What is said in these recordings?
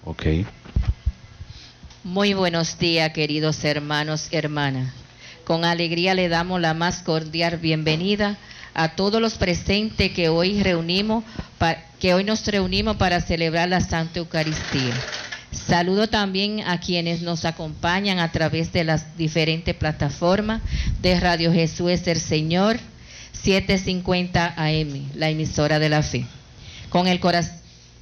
Ok. Muy buenos días, queridos hermanos y hermanas. Con alegría le damos la más cordial bienvenida a todos los presentes que hoy nos reunimos para celebrar la Santa Eucaristía. Saludo también a quienes nos acompañan a través de las diferentes plataformas de Radio Jesús es el Señor, 750 AM, la emisora de la fe. Con el corazón.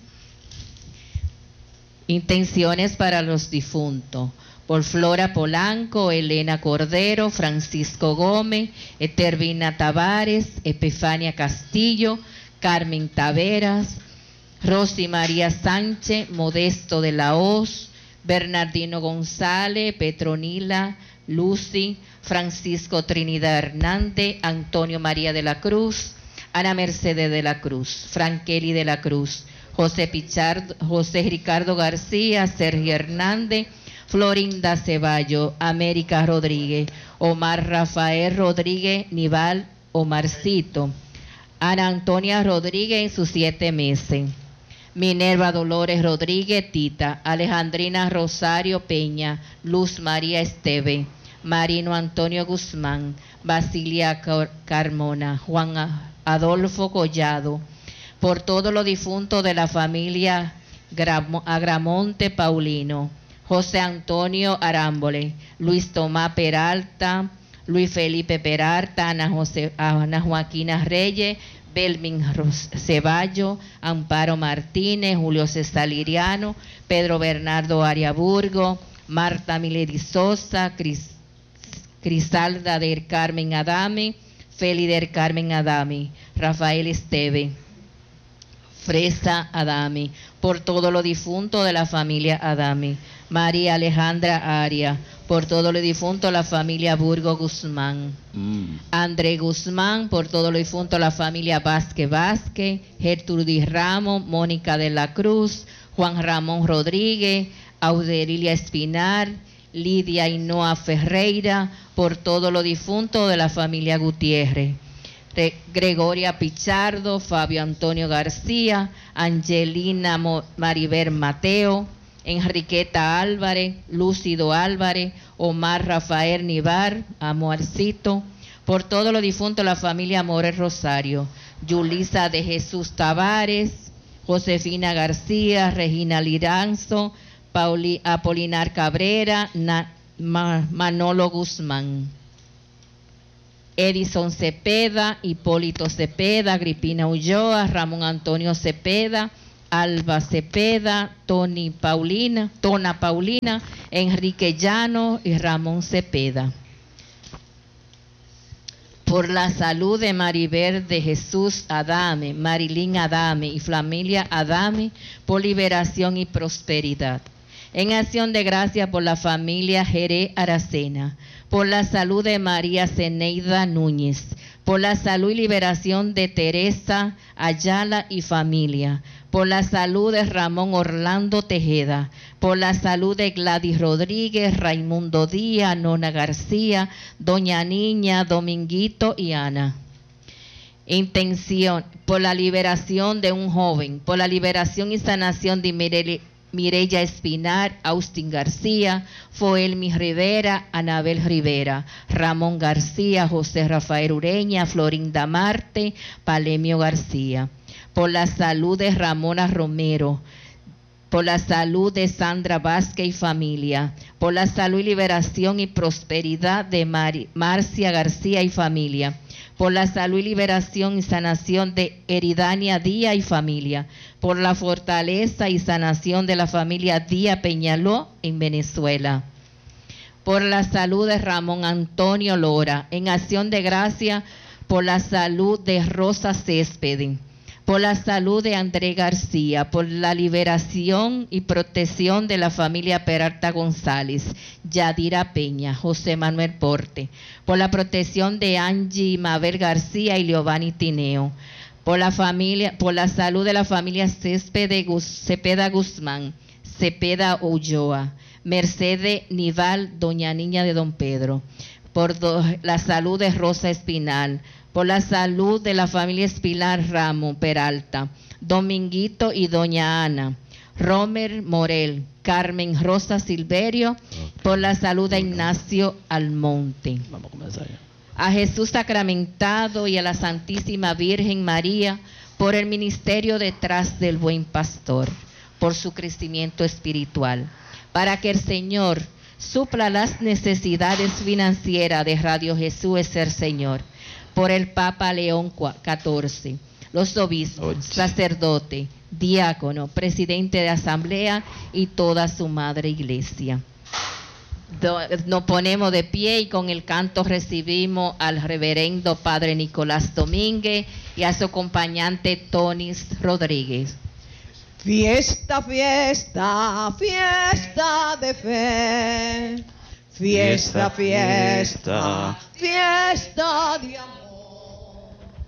Intenciones para los difuntos. Por Flora Polanco, Elena Cordero, Francisco Gómez, Etervina Tavares, Epifania Castillo, Carmen Taveras, Rosy María Sánchez, Modesto de la Hoz, Bernardino González, Petronila, Lucy, Francisco Trinidad Hernández, Antonio María de la Cruz, Ana Mercedes de la Cruz, Frankeli de la Cruz, José Ricardo García, Sergio Hernández, Florinda Ceballo, América Rodríguez, Omar Rafael Rodríguez Nival, Omarcito, Ana Antonia Rodríguez en sus 7 meses, Minerva Dolores Rodríguez Tita, Alejandrina Rosario Peña, Luz María Esteve, Marino Antonio Guzmán, Basilia Carmona, Juan Adolfo Collado, por todos los difuntos de la familia Agramonte Paulino, José Antonio Arámbole, Luis Tomás Peralta, Luis Felipe Peralta, Ana Joaquina Reyes, Belmin Ceballo, Amparo Martínez, Julio César Liriano, Pedro Bernardo Ariaburgo, Marta Milady Sosa, Crisalda del Carmen Adame, Feli del Carmen Adame, Rafael Esteve, Fresa Adame, por todos los difuntos de la familia Adame, María Alejandra Aria, por todos los difuntos de la familia Burgo Guzmán, André Guzmán, por todos los difuntos de la familia Vázquez, Gertrudis Ramos, Mónica de la Cruz, Juan Ramón Rodríguez, Auderilia Espinar, Lidia Hinoa Ferreira, por todos los difuntos de la familia Gutiérrez, Gregoria Pichardo, Fabio Antonio García, Angelina Maribel Mateo, Enriqueta Álvarez, Lúcido Álvarez, Omar Rafael Nivar, Amoarcito, por todos los difuntos de la familia Amores Rosario, Yulisa de Jesús Tavares, Josefina García, Regina Liranzo, Apolinar Cabrera, Manolo Guzmán, Edison Cepeda, Hipólito Cepeda, Agripina Ulloa, Ramón Antonio Cepeda, Alba Cepeda, Tona Paulina, Enrique Llano y Ramón Cepeda. Por la salud de Maribel de Jesús Adame, Marilyn Adame y familia Adame, por liberación y prosperidad. En acción de gracia por la familia Jerez Aracena, por la salud de María Zeneida Núñez, por la salud y liberación de Teresa Ayala y familia, por la salud de Ramón Orlando Tejeda, por la salud de Gladys Rodríguez, Raimundo Díaz, Nona García, Doña Niña, Dominguito y Ana. Intención, por la liberación de un joven, por la liberación y sanación de Mireya Espinar, Austin García, Foelmi Rivera, Anabel Rivera, Ramón García, José Rafael Ureña, Florinda Marte, Palemio García. Por la salud de Ramona Romero, por la salud de Sandra Vázquez y familia, por la salud y liberación y prosperidad de Marcia García y familia, por la salud y liberación y sanación de Eridania Díaz y familia, por la fortaleza y sanación de la familia Díaz Peñaló en Venezuela, por la salud de Ramón Antonio Lora, en acción de gracia por la salud de Rosa Céspedes, por la salud de André García, por la liberación y protección de la familia Peralta González, Yadira Peña, José Manuel Porte, por la protección de Angie Mabel García y Giovanni Tineo, por la salud de la familia Cepeda Guzmán, Cepeda Ulloa, Mercedes Nival, Doña Niña de Don Pedro, por la salud de Rosa Espinal, por la salud de la familia Espilar Ramos Peralta, Dominguito y Doña Ana, Romer Morel, Carmen Rosa Silverio, por la salud de Ignacio Almonte. Vamos a comenzar ya. A Jesús sacramentado y a la Santísima Virgen María, por el ministerio detrás del Buen Pastor, por su crecimiento espiritual, para que el Señor supla las necesidades financieras de Radio Jesús es el Señor, por el Papa León XIV, los obispos, sacerdote, diácono, presidente de asamblea y toda su madre iglesia. Nos ponemos de pie y con el canto recibimos al reverendo Padre Nicolás Domínguez y a su acompañante Tonis Rodríguez. Fiesta, fiesta, fiesta de fe. Fiesta, fiesta, fiesta